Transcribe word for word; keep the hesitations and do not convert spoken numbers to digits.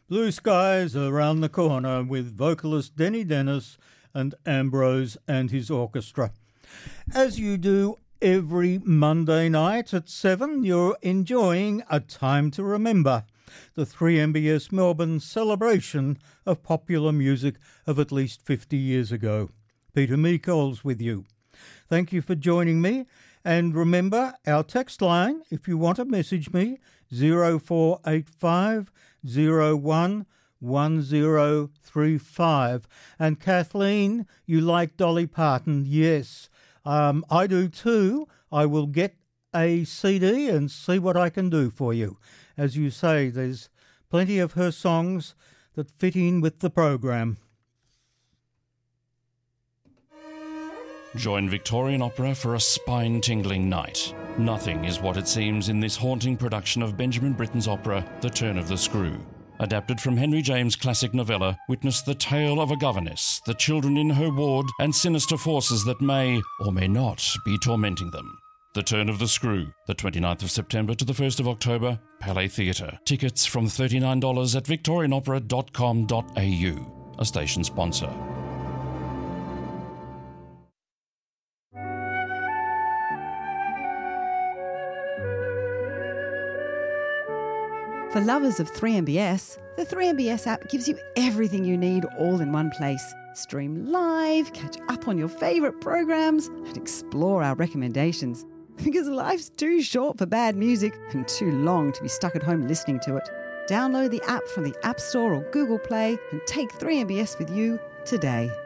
Blue skies around the corner with vocalist Denny Dennis and Ambrose and his orchestra. As you do every Monday night at seven, you're enjoying A Time to Remember, the three M B S Melbourne celebration of popular music of at least fifty years ago. Peter Meekols with you. Thank you for joining me. And remember, our text line, if you want to message me, zero four eight five zero one one zero three five. And Kathleen, you like Dolly Parton? Yes, um, I do too. I will get a C D and see what I can do for you. As you say, there's plenty of her songs that fit in with the program. Join Victorian Opera for a spine-tingling night. Nothing is what it seems in this haunting production of Benjamin Britten's opera, The Turn of the Screw. Adapted from Henry James' classic novella, witness the tale of a governess, the children in her ward, and sinister forces that may, or may not, be tormenting them. The Turn of the Screw, the twenty-ninth of September to the first of October, Palais Theatre. Tickets from thirty-nine dollars at victorian opera dot com dot a u, a station sponsor. For lovers of three M B S, the three M B S app gives you everything you need all in one place. Stream live, catch up on your favourite programs, and explore our recommendations. Because life's too short for bad music and too long to be stuck at home listening to it. Download the app from the App Store or Google Play and take three M B S with you today.